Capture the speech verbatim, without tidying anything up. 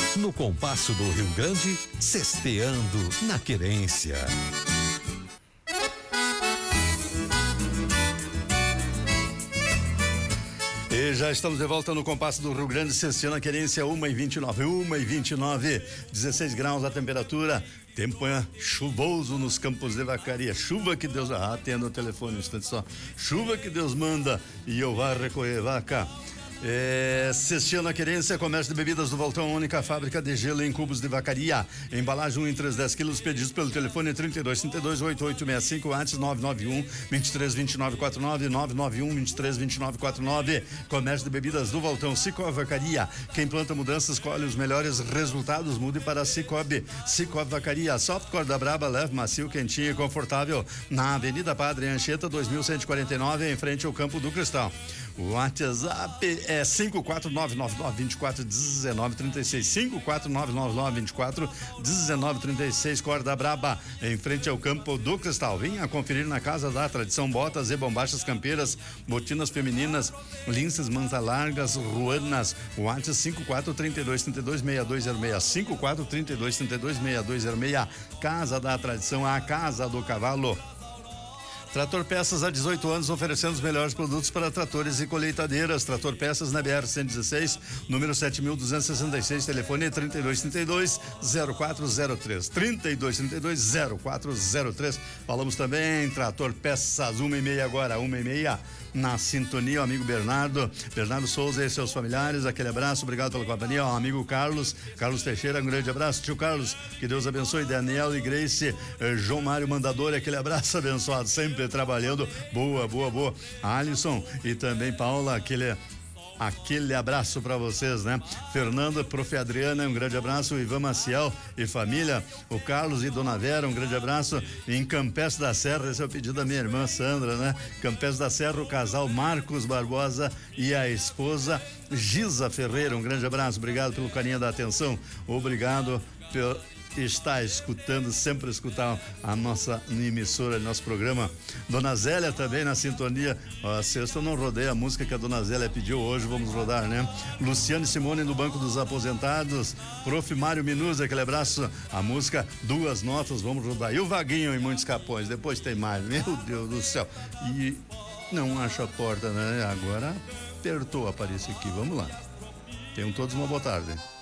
No compasso do Rio Grande, cesteando na querência. E já estamos de volta no compasso do Rio Grande, cesteando na querência, uma e vinte e nove, uma e vinte e nove, dezesseis graus a temperatura. Tempo é chuvoso nos campos de Vacaria. Chuva que Deus... Ah, atenda o telefone um instante só. Chuva que Deus manda e eu vá recolher vaca. É, Cestinha na Querência, comércio de bebidas do Voltão, única fábrica de gelo em cubos de Vacaria. Embalagem um em três, dez quilos, pedidos pelo telefone trinta e dois, trinta e dois, oitenta e oito sessenta e cinco, antes nove nove um, vinte e três, vinte e nove, quarenta e nove, nove nove um, vinte e três, vinte e nove, quarenta e nove. Comércio de bebidas do Voltão, Cicobi Vacaria. Quem planta mudanças escolhe os melhores resultados, mude para Cicobi. Cicobi Vacaria, softcore da Braba, leve, macio, quentinho e confortável. Na Avenida Padre Anchieta, dois mil cento e quarenta e nove, em frente ao Campo do Cristal. O WhatsApp é cinco quatro nove nove nove, vinte e quatro, dezenove, trinta e seis, cinco quatro nove nove nove, vinte e quatro, dezenove, trinta e seis, Corda Braba, em frente ao Campo do Cristal. Venha conferir na Casa da Tradição botas e bombachas campeiras, botinas femininas, linces, mantas largas, ruanas. O WhatsApp cinco quatro três dois, três dois, seis dois zero seis, cinco quatro três dois, três dois, seis dois zero seis. Casa da Tradição, a Casa do Cavalo. Trator Peças há dezoito anos, oferecendo os melhores produtos para tratores e colheitadeiras. Trator Peças na B R cento e dezesseis, número sete mil duzentos e sessenta e seis, telefone trinta e dois, trinta e dois, zero quatro zero três, trinta e dois, trinta e dois, zero quatro zero três. Falamos também Trator Peças, uma e meia agora, uma e meia. Na sintonia, o amigo Bernardo, Bernardo Souza e seus familiares, aquele abraço, obrigado pela companhia, o amigo Carlos, Carlos Teixeira, um grande abraço, tio Carlos, que Deus abençoe, Daniel e Grace, eh, João Mário Mandador, aquele abraço abençoado, sempre trabalhando, boa, boa, boa, Alisson e também Paula, aquele Aquele abraço para vocês, né? Fernanda, prof. Adriana, um grande abraço. Ivan Maciel e família. O Carlos e Dona Vera, um grande abraço. Em Campestre da Serra, esse é o pedido da minha irmã Sandra, né? Campestre da Serra, o casal Marcos Barbosa e a esposa Giza Ferreira. Um grande abraço. Obrigado pelo carinho da atenção. Obrigado pelo está escutando, sempre escutar a nossa emissora, nosso programa. Dona Zélia também na sintonia. A sexta eu não rodei a música que a Dona Zélia pediu hoje, vamos rodar, né? Luciano Simone no Banco dos Aposentados, prof. Mário Minuzzi, aquele abraço, a música Duas Notas, vamos rodar. E o Vaguinho em Muitos Capões, depois tem mais, meu Deus do céu. E não acho a porta, né? Agora apertou, aparece aqui, vamos lá. Tenham todos uma boa tarde.